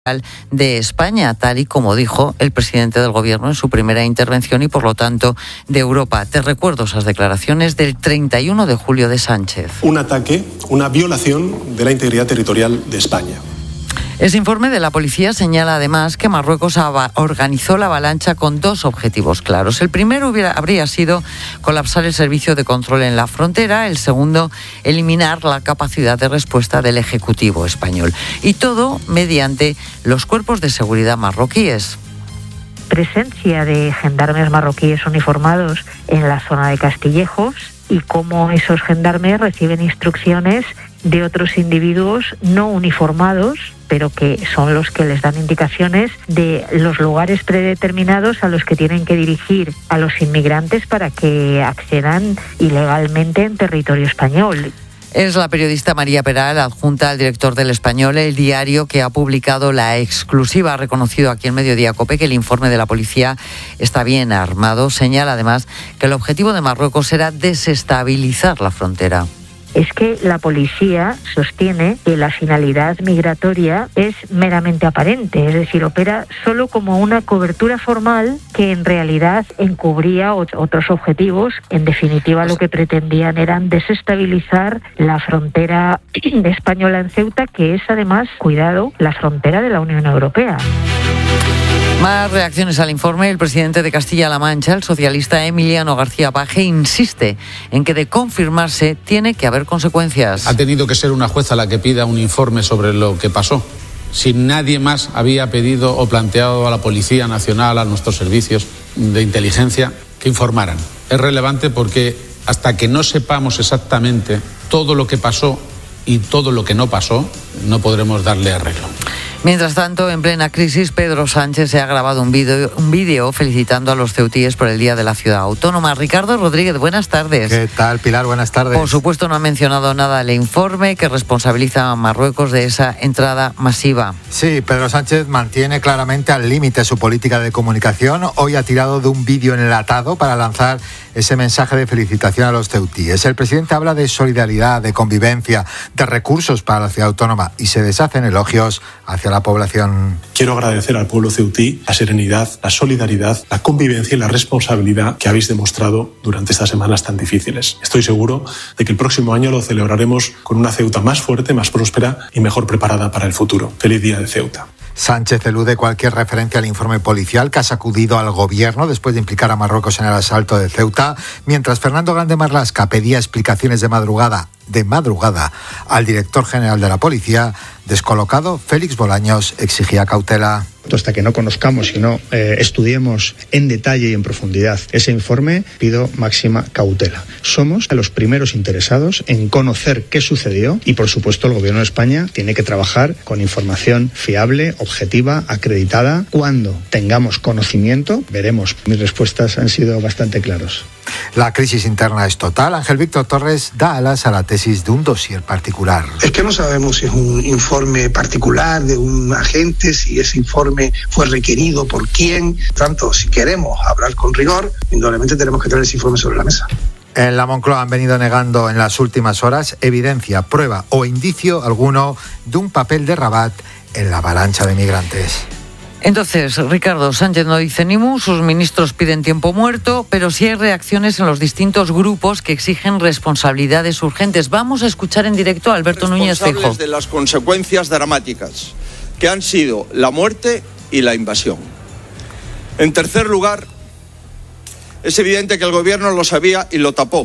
de España, tal y como dijo el presidente del Gobierno en su primera intervención y, por lo tanto, de Europa. Te recuerdo esas declaraciones del 31 de julio de Sánchez. Un ataque, una violación de la integridad territorial de España. Ese informe de la policía señala además que Marruecos organizó la avalancha con dos objetivos claros. El primero habría sido colapsar el servicio de control en la frontera, el segundo, eliminar la capacidad de respuesta del Ejecutivo español. Y todo mediante los cuerpos de seguridad marroquíes. Presencia de gendarmes marroquíes uniformados en la zona de Castillejos y cómo esos gendarmes reciben instrucciones de otros individuos no uniformados, pero que son los que les dan indicaciones de los lugares predeterminados a los que tienen que dirigir a los inmigrantes para que accedan ilegalmente en territorio español. Es la periodista María Peral, adjunta al director del Español, el diario que ha publicado la exclusiva. Ha reconocido aquí en Mediodía COPE que el informe de la policía está bien armado. Señala además que el objetivo de Marruecos era desestabilizar la frontera. Es que la policía sostiene que la finalidad migratoria es meramente aparente, es decir, opera solo como una cobertura formal que en realidad encubría otros objetivos. En definitiva, lo que pretendían eran desestabilizar la frontera española en Ceuta, que es además, cuidado, la frontera de la Unión Europea. Más reacciones al informe. El presidente de Castilla-La Mancha, el socialista Emiliano García Paje, insiste en que de confirmarse tiene que haber consecuencias. Ha tenido que ser una jueza la que pida un informe sobre lo que pasó. Si nadie más había pedido o planteado a la Policía Nacional, a nuestros servicios de inteligencia, que informaran. Es relevante porque hasta que no sepamos exactamente todo lo que pasó y todo lo que no pasó, no podremos darle arreglo. Mientras tanto, en plena crisis, Pedro Sánchez se ha grabado un vídeo felicitando a los ceutíes por el Día de la Ciudad Autónoma. Ricardo Rodríguez, buenas tardes. ¿Qué tal, Pilar? Buenas tardes. Por supuesto, no ha mencionado nada el informe que responsabiliza a Marruecos de esa entrada masiva. Sí, Pedro Sánchez mantiene claramente al límite su política de comunicación. Hoy ha tirado de un vídeo enlatado para lanzar ese mensaje de felicitación a los ceutíes. El presidente habla de solidaridad, de convivencia, de recursos para la ciudad autónoma y se deshacen elogios hacia la población. Quiero agradecer al pueblo ceutí la serenidad, la solidaridad, la convivencia y la responsabilidad que habéis demostrado durante estas semanas tan difíciles. Estoy seguro de que el próximo año lo celebraremos con una Ceuta más fuerte, más próspera y mejor preparada para el futuro. Feliz Día de Ceuta. Sánchez elude cualquier referencia al informe policial que ha sacudido al gobierno después de implicar a Marruecos en el asalto de Ceuta, mientras Fernando Grande Marlaska pedía explicaciones de madrugada al director general de la policía. Descolocado, Félix Bolaños exigía cautela. Hasta que no conozcamos y no estudiemos en detalle y en profundidad ese informe, pido máxima cautela. Somos los primeros interesados en conocer qué sucedió y, por supuesto, el Gobierno de España tiene que trabajar con información fiable, objetiva, acreditada. Cuando tengamos conocimiento, veremos. Mis respuestas han sido bastante claras. La crisis interna es total. Ángel Víctor Torres da alas a la tesis de un dossier particular. Es que no sabemos si es un informe particular de un agente, si ese informe fue requerido por quién. Tanto, si queremos hablar con rigor, indudablemente tenemos que tener ese informe sobre la mesa. En la Moncloa han venido negando en las últimas horas evidencia, prueba o indicio alguno de un papel de Rabat en la avalancha de migrantes. Entonces, Ricardo, Sánchez no dice ni mu, sus ministros piden tiempo muerto, pero sí hay reacciones en los distintos grupos que exigen responsabilidades urgentes. Vamos a escuchar en directo a Alberto Núñez Feijóo. Responsables de las consecuencias dramáticas que han sido la muerte y la invasión. En tercer lugar, es evidente que el gobierno lo sabía y lo tapó.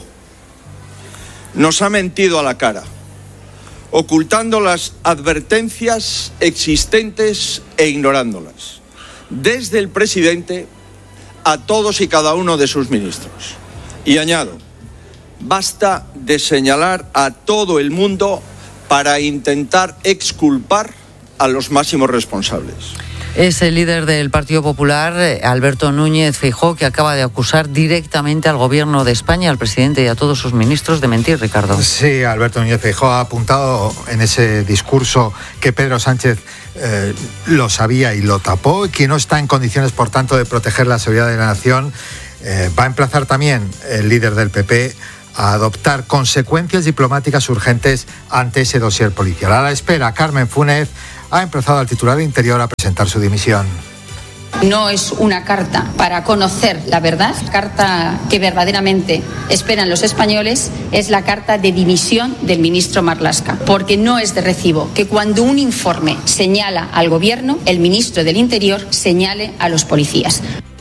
Nos ha mentido a la cara, ocultando las advertencias existentes e ignorándolas, desde el presidente a todos y cada uno de sus ministros. Y añado, basta de señalar a todo el mundo para intentar exculpar a los máximos responsables. Es el líder del Partido Popular, Alberto Núñez Feijóo, que acaba de acusar directamente al Gobierno de España, al presidente y a todos sus ministros de mentir, Ricardo. Sí, Alberto Núñez Feijóo ha apuntado en ese discurso que Pedro Sánchez lo sabía y lo tapó, y que no está en condiciones, por tanto, de proteger la seguridad de la nación. Va a emplazar también el líder del PP a adoptar consecuencias diplomáticas urgentes ante ese dossier policial. A la espera, Carmen Funes ha emplazado al titular de Interior a presentar su dimisión. No es una carta para conocer la verdad, la carta que verdaderamente esperan los españoles es la carta de dimisión del ministro Marlaska, porque no es de recibo que cuando un informe señala al gobierno, el ministro del Interior señale a los policías.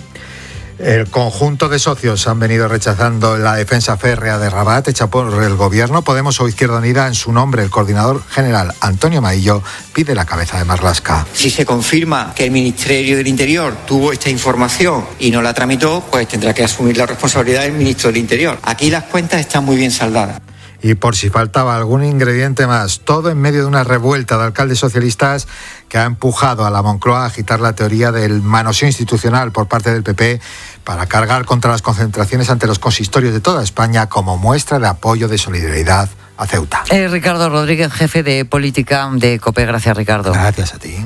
El conjunto de socios han venido rechazando la defensa férrea de Rabat hecha por el gobierno. Podemos o Izquierda Unida, en su nombre, el coordinador general Antonio Maillo pide la cabeza de Marlaska. Si se confirma que el Ministerio del Interior tuvo esta información y no la tramitó, pues tendrá que asumir la responsabilidad el ministro del Interior. Aquí las cuentas están muy bien saldadas. Y por si faltaba algún ingrediente más, todo en medio de una revuelta de alcaldes socialistas que ha empujado a la Moncloa a agitar la teoría del manoseo institucional por parte del PP para cargar contra las concentraciones ante los consistorios de toda España como muestra de apoyo de solidaridad a Ceuta. Ricardo Rodríguez, jefe de política de COPE. Gracias, Ricardo. Gracias a ti.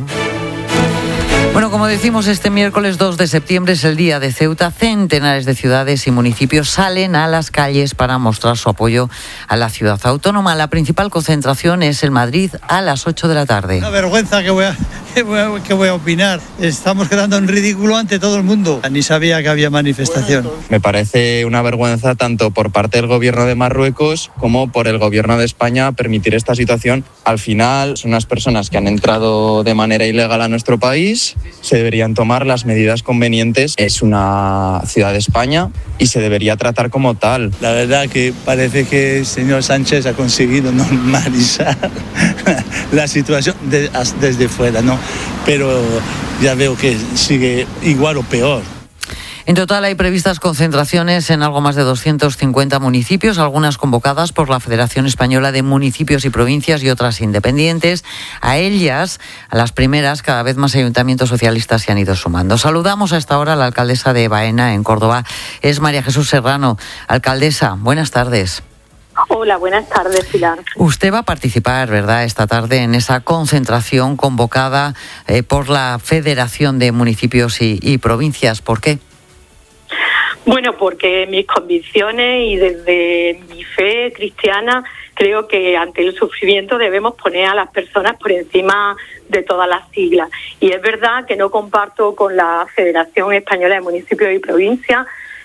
Bueno, como decimos, este miércoles 2 de septiembre es el día de Ceuta. Centenares de ciudades y municipios salen a las calles para mostrar su apoyo a la ciudad autónoma. La principal concentración es en Madrid a las 8 de la tarde. Una vergüenza que voy a opinar. Estamos quedando en ridículo ante todo el mundo. Ni sabía que había manifestación. Me parece una vergüenza tanto por parte del gobierno de Marruecos como por el gobierno de España permitir esta situación. Al final son unas personas que han entrado de manera ilegal a nuestro país. Se deberían tomar las medidas convenientes. Es una ciudad de España y se debería tratar como tal. La verdad que parece que el señor Sánchez ha conseguido normalizar la situación desde fuera, ¿no? Pero ya veo que sigue igual o peor. En total hay previstas concentraciones en algo más de 250 municipios, algunas convocadas por la Federación Española de Municipios y Provincias y otras independientes. A ellas, a las primeras, cada vez más ayuntamientos socialistas se han ido sumando. Saludamos a esta hora a la alcaldesa de Baena, en Córdoba. Es María Jesús Serrano. Alcaldesa, buenas tardes. Hola, buenas tardes, Pilar. Usted va a participar, ¿verdad?, esta tarde en esa concentración convocada por la Federación de Municipios y Provincias. ¿Por qué? Bueno, porque mis convicciones y desde mi fe cristiana creo que ante el sufrimiento debemos poner a las personas por encima de todas las siglas. Y es verdad que no comparto con la Federación Española de Municipios y Provincias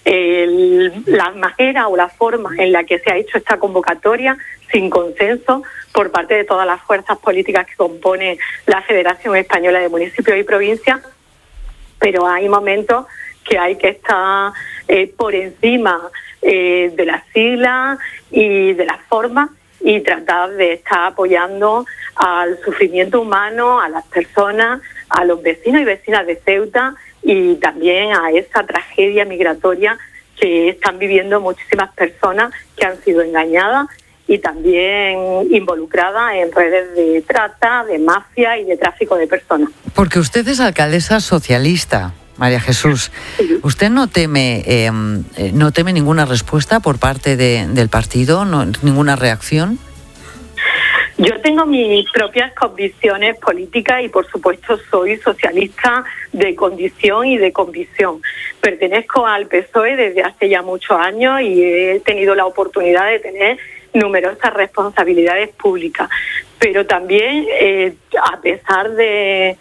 la manera o la forma en la que se ha hecho esta convocatoria sin consenso por parte de todas las fuerzas políticas que componen la Federación Española de Municipios y Provincias, pero hay momentos que hay que estar por encima de las siglas y de las formas y tratar de estar apoyando al sufrimiento humano, a las personas, a los vecinos y vecinas de Ceuta y también a esa tragedia migratoria que están viviendo muchísimas personas que han sido engañadas y también involucradas en redes de trata, de mafia y de tráfico de personas. Porque usted es alcaldesa socialista, María Jesús. ¿Usted no teme ninguna respuesta por parte del partido, ninguna reacción? Yo tengo mis propias convicciones políticas y, por supuesto, soy socialista de condición y de convicción. Pertenezco al PSOE desde hace ya muchos años y he tenido la oportunidad de tener numerosas responsabilidades públicas. Pero también, a pesar de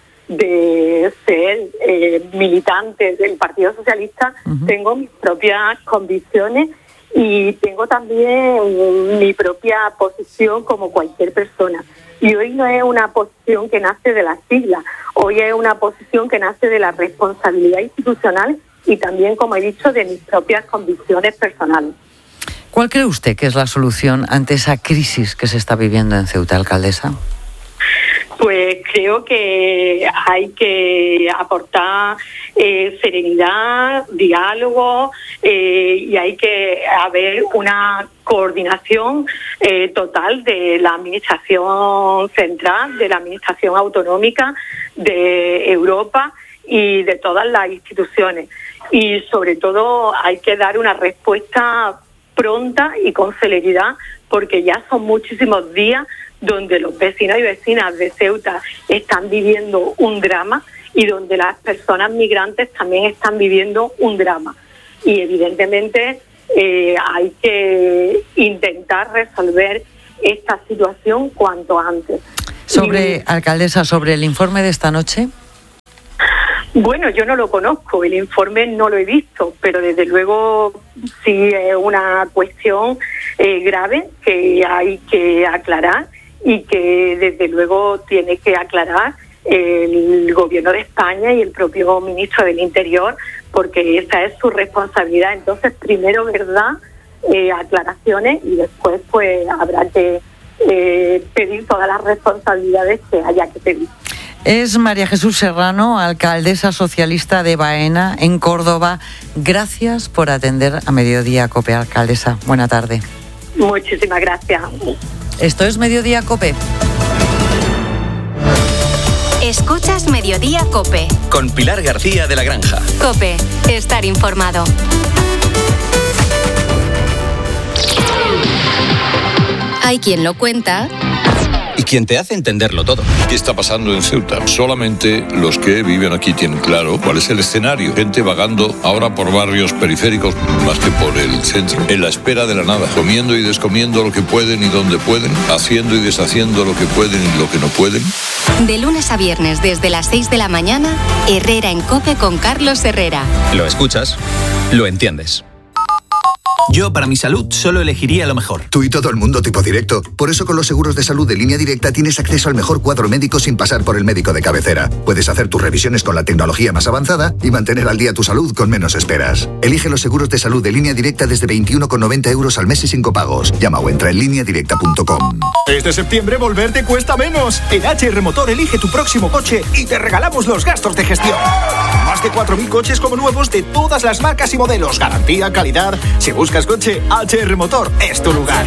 ser militante del Partido Socialista, tengo mis propias convicciones y tengo también mi propia posición como cualquier persona. Y hoy no es una posición que nace de las siglas, hoy es una posición que nace de la responsabilidad institucional y también, como he dicho, de mis propias convicciones personales. ¿Cuál cree usted que es la solución ante esa crisis que se está viviendo en Ceuta, alcaldesa? Pues creo que hay que aportar serenidad, diálogo y hay que haber una coordinación total de la administración central, de la administración autonómica, de Europa y de todas las instituciones. Y sobre todo hay que dar una respuesta pronta y con celeridad porque ya son muchísimos días donde los vecinos y vecinas de Ceuta están viviendo un drama y donde las personas migrantes también están viviendo un drama. Y evidentemente hay que intentar resolver esta situación cuanto antes. Alcaldesa, sobre el informe de esta noche. Bueno, yo no lo conozco, el informe no lo he visto, pero desde luego sí es una cuestión grave que hay que aclarar y que desde luego tiene que aclarar el Gobierno de España y el propio Ministro del Interior, porque esa es su responsabilidad. Entonces, primero, ¿verdad?, aclaraciones, y después pues habrá que pedir todas las responsabilidades que haya que pedir. Es María Jesús Serrano, alcaldesa socialista de Baena, en Córdoba. Gracias por atender a Mediodía COPE, alcaldesa. Buena tarde. Muchísimas gracias. Esto es Mediodía COPE. Escuchas Mediodía COPE. Con Pilar García de la Granja. COPE, estar informado. Hay quien lo cuenta Y quien te hace entenderlo todo. ¿Qué está pasando en Ceuta? Solamente los que viven aquí tienen claro cuál es el escenario. Gente vagando ahora por barrios periféricos más que por el centro, en la espera de la nada, comiendo y descomiendo lo que pueden y donde pueden, haciendo y deshaciendo lo que pueden y lo que no pueden. De lunes a viernes desde las 6 de la mañana, Herrera en COPE con Carlos Herrera. Lo escuchas, lo entiendes. Yo, para mi salud, solo elegiría lo mejor. Tú y todo el mundo tipo directo. Por eso con los seguros de salud de Línea Directa tienes acceso al mejor cuadro médico sin pasar por el médico de cabecera. Puedes hacer tus revisiones con la tecnología más avanzada y mantener al día tu salud con menos esperas. Elige los seguros de salud de Línea Directa desde 21,90 € al mes y sin copagos. Llama o entra en lineadirecta.com. Este septiembre volverte cuesta menos. En HR Motor elige tu próximo coche y te regalamos los gastos de gestión. Más de 4.000 coches como nuevos de todas las marcas y modelos. Garantía, calidad. Si buscas coche, HR Motor es tu lugar.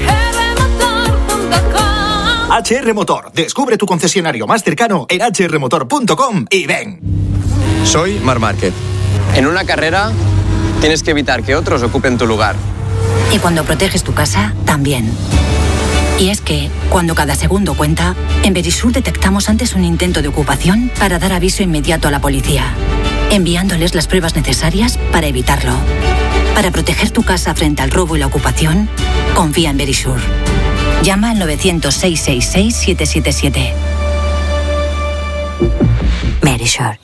HR Motor. Descubre tu concesionario más cercano en hrmotor.com y ven. Soy Marc Márquez. En una carrera tienes que evitar que otros ocupen tu lugar. Y cuando proteges tu casa, también. Y es que, cuando cada segundo cuenta, en Verisur detectamos antes un intento de ocupación para dar aviso inmediato a la policía, enviándoles las pruebas necesarias para evitarlo. Para proteger tu casa frente al robo y la ocupación, confía en Verisur. Llama al 900-666-777. Verisur.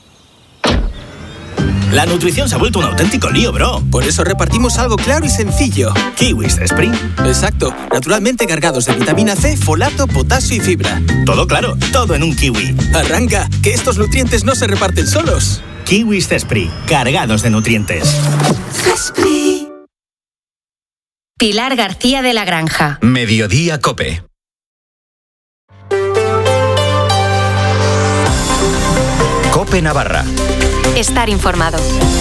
La nutrición se ha vuelto un auténtico lío, bro. Por eso repartimos algo claro y sencillo. Kiwis Spring. Exacto. Naturalmente cargados de vitamina C, folato, potasio y fibra. Todo claro, todo en un kiwi. Arranca, que estos nutrientes no se reparten solos. Kiwis Spring, cargados de nutrientes. Pilar García de la Granja. Mediodía COPE. COPE Navarra. Estar informado.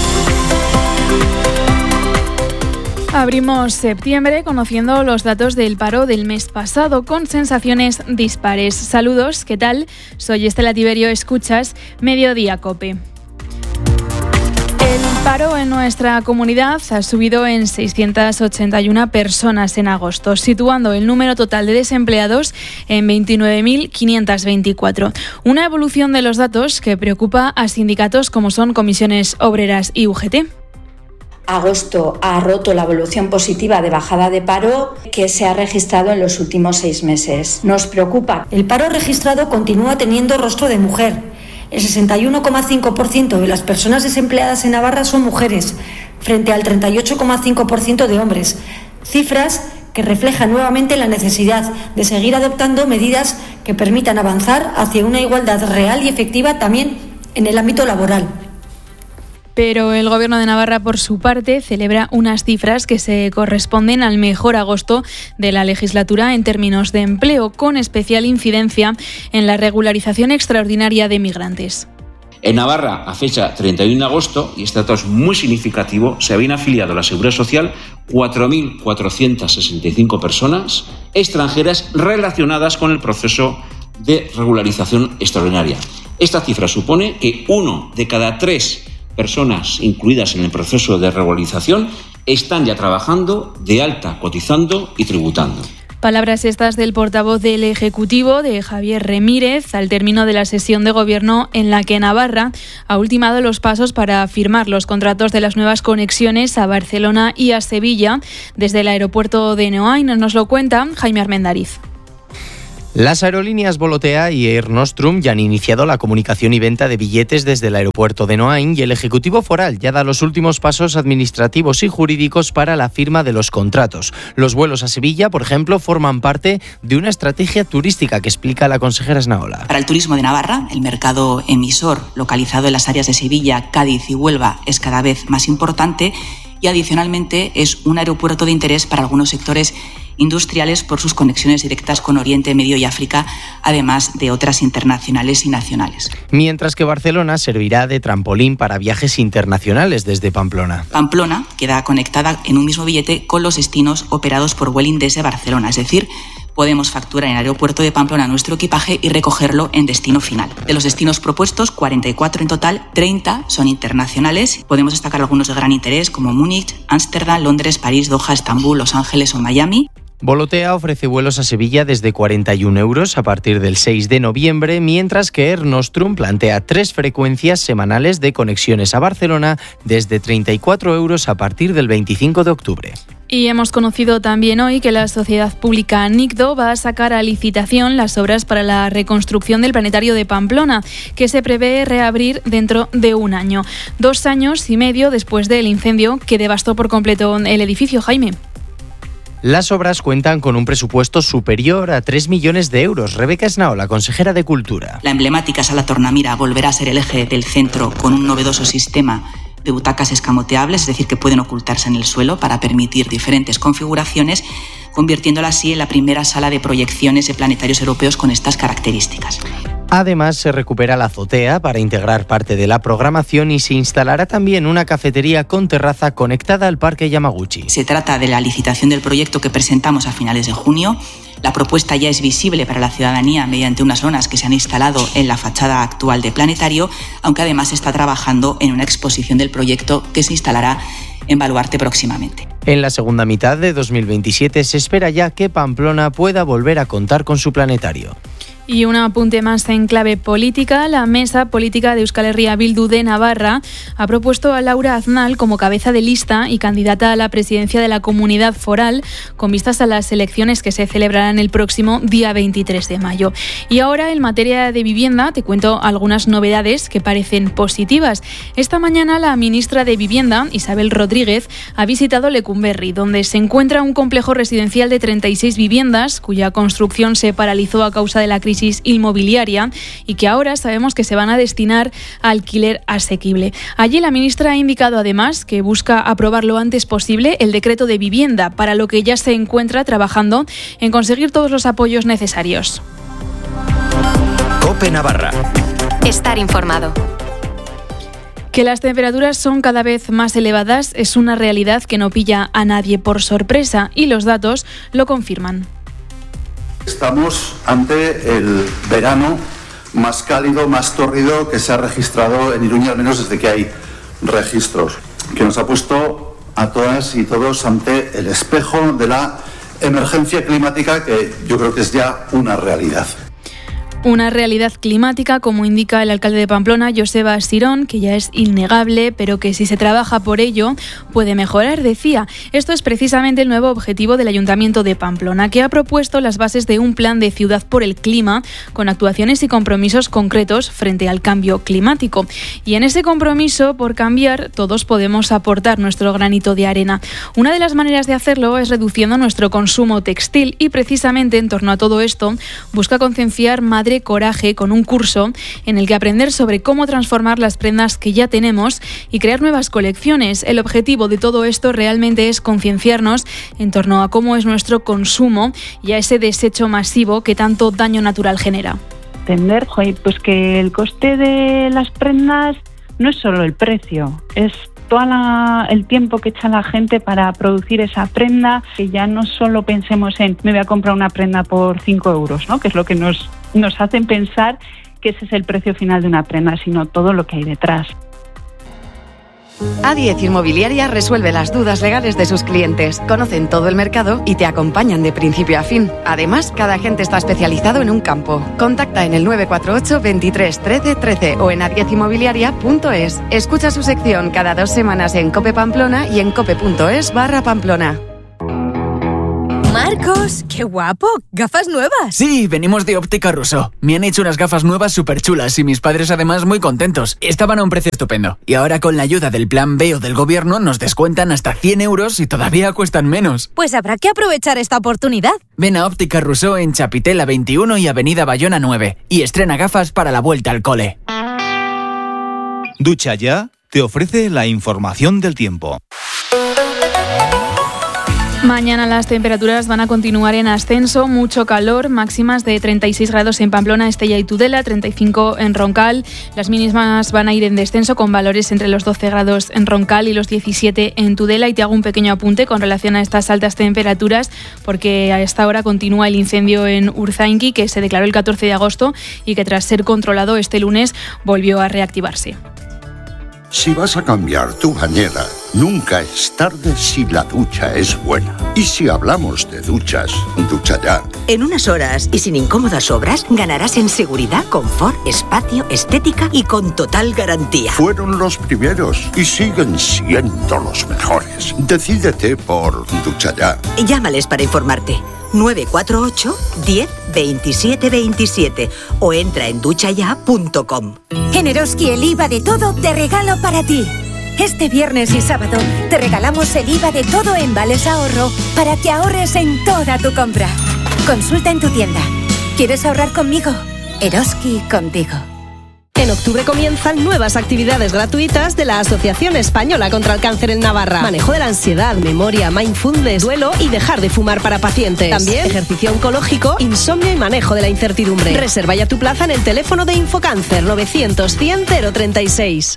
Abrimos septiembre conociendo los datos del paro del mes pasado con sensaciones dispares. Saludos, ¿qué tal? Soy Estela Tiberio, escuchas Mediodía COPE. El paro en nuestra comunidad ha subido en 681 personas en agosto, situando el número total de desempleados en 29.524. Una evolución de los datos que preocupa a sindicatos como son Comisiones Obreras y UGT. Agosto ha roto la evolución positiva de bajada de paro que se ha registrado en los últimos 6 meses. Nos preocupa. El paro registrado continúa teniendo rostro de mujer. El 61,5% de las personas desempleadas en Navarra son mujeres, frente al 38,5% de hombres. Cifras que reflejan nuevamente la necesidad de seguir adoptando medidas que permitan avanzar hacia una igualdad real y efectiva también en el ámbito laboral. Pero el Gobierno de Navarra, por su parte, celebra unas cifras que se corresponden al mejor agosto de la legislatura en términos de empleo, con especial incidencia en la regularización extraordinaria de migrantes. En Navarra, a fecha 31 de agosto, y este dato es muy significativo, se habían afiliado a la Seguridad Social 4.465 personas extranjeras relacionadas con el proceso de regularización extraordinaria. Esta cifra supone que 1 de cada 3 personas incluidas en el proceso de regularización están ya trabajando, de alta, cotizando y tributando. Palabras estas del portavoz del Ejecutivo, de Javier Remírez, al término de la sesión de Gobierno en la que Navarra ha ultimado los pasos para firmar los contratos de las nuevas conexiones a Barcelona y a Sevilla desde el aeropuerto de Noain. Nos lo cuenta Jaime Armendariz. Las aerolíneas Volotea y Air Nostrum ya han iniciado la comunicación y venta de billetes desde el aeropuerto de Noain y el Ejecutivo Foral ya da los últimos pasos administrativos y jurídicos para la firma de los contratos. Los vuelos a Sevilla, por ejemplo, forman parte de una estrategia turística que explica la consejera Esnaola. Para el turismo de Navarra, el mercado emisor localizado en las áreas de Sevilla, Cádiz y Huelva es cada vez más importante y adicionalmente es un aeropuerto de interés para algunos sectores industriales por sus conexiones directas con Oriente Medio y África, además de otras internacionales y nacionales. Mientras que Barcelona servirá de trampolín para viajes internacionales desde Pamplona. Pamplona queda conectada en un mismo billete con los destinos operados por Vueling desde Barcelona, es decir, podemos facturar en el aeropuerto de Pamplona nuestro equipaje y recogerlo en destino final. De los destinos propuestos, 44 en total, 30 son internacionales. Podemos destacar algunos de gran interés como Múnich, Ámsterdam, Londres, París, Doha, Estambul, Los Ángeles o Miami. Volotea ofrece vuelos a Sevilla desde 41 euros a partir del 6 de noviembre, mientras que Air Nostrum plantea 3 frecuencias semanales de conexiones a Barcelona desde 34 euros a partir del 25 de octubre. Y hemos conocido también hoy que la sociedad pública NICDO va a sacar a licitación las obras para la reconstrucción del planetario de Pamplona, que se prevé reabrir dentro de un año. 2 años y medio después del incendio que devastó por completo el edificio. Jaime. Las obras cuentan con un presupuesto superior a 3 millones de euros. Rebeca Esnaola, consejera de Cultura. La emblemática Sala Tornamira volverá a ser el eje del centro con un novedoso sistema de butacas escamoteables, es decir, que pueden ocultarse en el suelo para permitir diferentes configuraciones, convirtiéndola así en la primera sala de proyecciones de planetarios europeos con estas características. Además, se recupera la azotea para integrar parte de la programación y se instalará también una cafetería con terraza conectada al Parque Yamaguchi. Se trata de la licitación del proyecto que presentamos a finales de junio. La propuesta ya es visible para la ciudadanía mediante unas lonas que se han instalado en la fachada actual de Planetario, aunque además se está trabajando en una exposición del proyecto que se instalará en Baluarte próximamente. En la segunda mitad de 2027 se espera ya que Pamplona pueda volver a contar con su planetario. Y un apunte más en clave política. La Mesa Política de Euskal Herria Bildu de Navarra ha propuesto a Laura Aznal como cabeza de lista y candidata a la presidencia de la Comunidad Foral con vistas a las elecciones que se celebrarán el próximo día 23 de mayo. Y ahora, en materia de vivienda, te cuento algunas novedades que parecen positivas. Esta mañana la ministra de Vivienda, Isabel Rodríguez, ha visitado Lecumberri, donde se encuentra un complejo residencial de 36 viviendas cuya construcción se paralizó a causa de la crisis inmobiliaria y que ahora sabemos que se van a destinar a alquiler asequible. Allí la ministra ha indicado además que busca aprobar lo antes posible el decreto de vivienda, para lo que ya se encuentra trabajando en conseguir todos los apoyos necesarios. COPE Navarra. Estar informado. Que las temperaturas son cada vez más elevadas es una realidad que no pilla a nadie por sorpresa y los datos lo confirman. Estamos ante el verano más cálido, más tórrido que se ha registrado en Iruña, al menos desde que hay registros, que nos ha puesto a todas y todos ante el espejo de la emergencia climática que yo creo que es ya una realidad. Una realidad climática, como indica el alcalde de Pamplona, Joseba Sirón, que ya es innegable, pero que si se trabaja por ello puede mejorar, decía. Esto es precisamente el nuevo objetivo del Ayuntamiento de Pamplona, que ha propuesto las bases de un plan de ciudad por el clima, con actuaciones y compromisos concretos frente al cambio climático. Y en ese compromiso por cambiar, todos podemos aportar nuestro granito de arena. Una de las maneras de hacerlo es reduciendo nuestro consumo textil y precisamente en torno a todo esto busca concienciar Madre Coraje con un curso en el que aprender sobre cómo transformar las prendas que ya tenemos y crear nuevas colecciones. El objetivo de todo esto realmente es concienciarnos en torno a cómo es nuestro consumo y a ese desecho masivo que tanto daño natural genera. Entender, pues que el coste de las prendas no es solo el precio, es todo el tiempo que echa la gente para producir esa prenda, que ya no solo pensemos en me voy a comprar una prenda por 5 euros, ¿no? Que es lo que nos hacen pensar que ese es el precio final de una prenda, sino todo lo que hay detrás. A10 Inmobiliaria resuelve las dudas legales de sus clientes. Conocen todo el mercado y te acompañan de principio a fin. Además, cada agente está especializado en un campo. Contacta en el 948 23 13 13 o en a10inmobiliaria.es. Escucha su sección cada 2 semanas en COPE Pamplona y en cope.es/Pamplona. Marcos, qué guapo, gafas nuevas. Sí, venimos de Óptica Rousseau. Me han hecho unas gafas nuevas súper chulas y mis padres además muy contentos. Estaban a un precio estupendo. Y ahora con la ayuda del Plan B o del gobierno nos descuentan hasta 100 euros y todavía cuestan menos. Pues habrá que aprovechar esta oportunidad. Ven a Óptica Rousseau en Chapitela 21 y Avenida Bayona 9 y estrena gafas para la vuelta al cole. Ducha Ya te ofrece la información del tiempo. Mañana las temperaturas van a continuar en ascenso, mucho calor, máximas de 36 grados en Pamplona, Estella y Tudela, 35 en Roncal. Las mínimas van a ir en descenso con valores entre los 12 grados en Roncal y los 17 en Tudela. Y te hago un pequeño apunte con relación a estas altas temperaturas, porque a esta hora continúa el incendio en Urzainqui, que se declaró el 14 de agosto y que tras ser controlado este lunes volvió a reactivarse. Si vas a cambiar tu bañera, nunca es tarde si la ducha es buena. Y si hablamos de duchas, Ducha Ya. En unas horas y sin incómodas obras, ganarás en seguridad, confort, espacio, estética y con total garantía. Fueron los primeros y siguen siendo los mejores. Decídete por Ducha Ya. Llámales para informarte. 948 10 27 27 o entra en duchaya.com. En Eroski el IVA de todo te regalo para ti. Este viernes y sábado te regalamos el IVA de todo en Vales Ahorro para que ahorres en toda tu compra. Consulta en tu tienda. ¿Quieres ahorrar conmigo? Eroski contigo. En octubre comienzan nuevas actividades gratuitas de la Asociación Española contra el Cáncer en Navarra. Manejo de la ansiedad, memoria, mindfulness, duelo y dejar de fumar para pacientes. También ejercicio oncológico, insomnio y manejo de la incertidumbre. Reserva ya tu plaza en el teléfono de Infocáncer 900 100 036.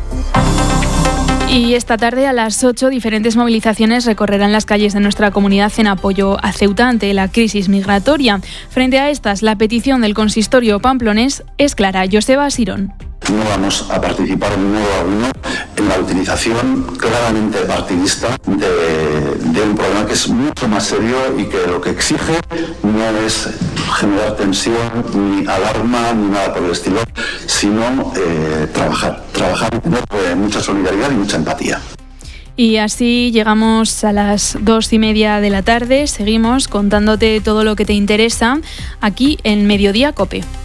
Y esta tarde a las 8 diferentes movilizaciones recorrerán las calles de nuestra comunidad en apoyo a Ceuta ante la crisis migratoria. Frente a estas, la petición del consistorio pamplonés es clara. Joseba Sirón. No vamos a participar en modo alguno en la utilización claramente partidista de un problema que es mucho más serio y que lo que exige no es generar tensión, ni alarma, ni nada por el estilo, sino trabajar y tener mucha solidaridad y mucha empatía. Y así llegamos a las 2:30 de la tarde. Seguimos contándote todo lo que te interesa aquí en Mediodía COPE.